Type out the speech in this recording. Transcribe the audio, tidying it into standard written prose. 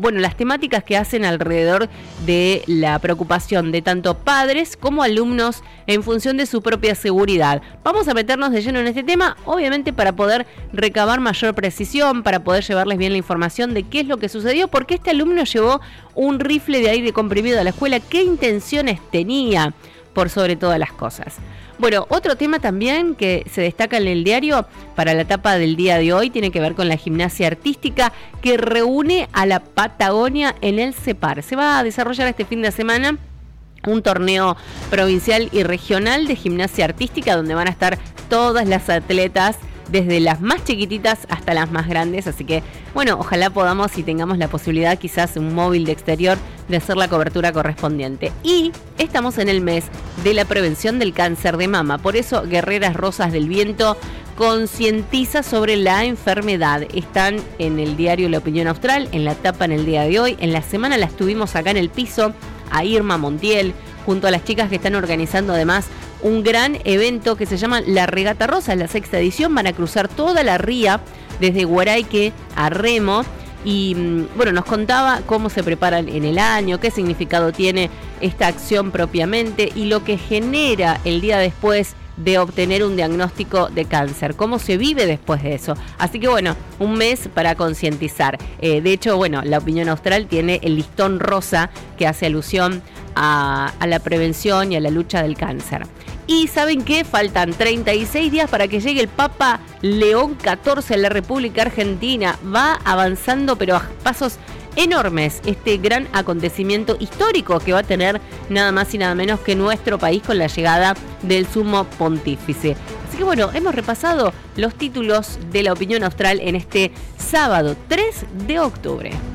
bueno, las temáticas que hacen alrededor de la preocupación de tanto padres como alumnos en función de su propia seguridad. Vamos a meternos de lleno en este tema, obviamente para poder recabar mayor precisión, para poder llevarles bien la información de qué es lo que sucedió, por qué este alumno llevó un rifle de aire comprimido a la escuela, qué intenciones tenía, por sobre todas las cosas. Bueno, otro tema también que se destaca en el diario para la etapa del día de hoy tiene que ver con la gimnasia artística que reúne a la Patagonia en el CEPAR. Se va a desarrollar este fin de semana un torneo provincial y regional de gimnasia artística donde van a estar todas las atletas, desde las más chiquititas hasta las más grandes, así que bueno, ojalá podamos y tengamos la posibilidad, quizás un móvil de exterior, de hacer la cobertura correspondiente. Y estamos en el mes de la prevención del cáncer de mama, por eso Guerreras Rosas del Viento concientiza sobre la enfermedad. Están en el diario La Opinión Austral, en la tapa en el día de hoy. En la semana la estuvimos acá en el piso, a Irma Montiel, junto a las chicas que están organizando además un gran evento que se llama La Regata Rosa, es la 6ª edición, van a cruzar toda la ría, desde Guaraique a Remo, y bueno, nos contaba cómo se preparan en el año, qué significado tiene esta acción propiamente y lo que genera el día después de obtener un diagnóstico de cáncer, cómo se vive después de eso. Así que bueno, un mes para concientizar. De hecho, bueno, La Opinión Austral tiene el listón rosa que hace alusión a la prevención y a la lucha del cáncer. Y ¿saben qué? Faltan 36 días para que llegue el Papa León XIV a la República Argentina. Va avanzando pero a pasos enormes este gran acontecimiento histórico que va a tener nada más y nada menos que nuestro país con la llegada del Sumo Pontífice. Así que bueno, hemos repasado los títulos de La Opinión Austral en este sábado 3 de octubre.